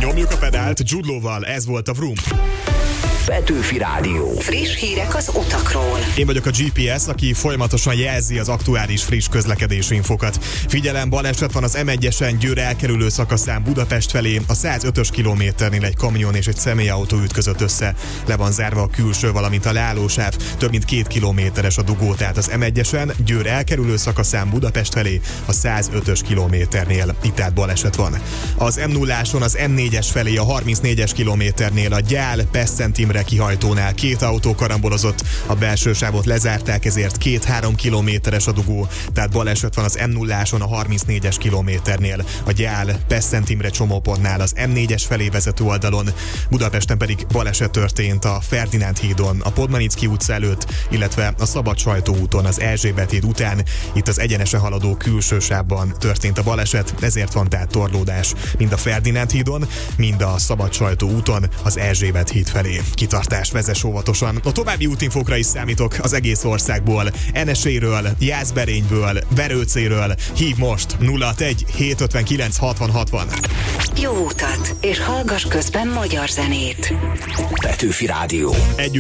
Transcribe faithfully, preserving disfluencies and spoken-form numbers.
Nyomjuk a pedált, Jude Law-val, ez volt a Vroom. Petőfi Rádió. Friss hírek az utakról. Én vagyok a gé pé es, aki folyamatosan jelzi az aktuális friss közlekedési infokat. Figyelem, baleset van az em egyesen Győr elkerülő szakaszán Budapest felé, a száz ötös kilométernél egy kamion és egy személyautó ütközött össze. Le van zárva a külső, valamint a leállósáv, több mint két kilométeres a dugó, tehát az em egyesen Győr elkerülő szakaszán Budapest felé, a száz ötös kilométernél. Itt tehát baleset van. Az em nulláson az em négyes felé a harmincnégyes kilométernél a Gyál Pesztent Imre kihajtónál két autó karambolozott, a belső sávot lezárták, ezért két-három kilométeres a dugó, tehát baleset van az em nulláson a harmincnégyes kilométernél, a Gyál Pesztent Imre csomópontnál az em négyes felé vezető oldalon, Budapesten pedig baleset történt a Ferdinánd hídon, a Podmanicki utca előtt, illetve a Szabadsajtó úton az Erzsébet híd után. Itt az egyenesen haladó külső sávban történt a baleset, ezért van tehát torlódás mind a Ferdinánd hídon, mind a Szabadsajtó úton az Erzsébet híd felé. Kitartás, vezess óvatosan. A további útinfókra is számítok az egész országból. Eneséről, Jászberényből, Verőcéről. Hív most nulla egy hét ötvenkilenc hatvan hatvan. Jó utat, és hallgass közben magyar zenét. Petőfi Rádió. Egy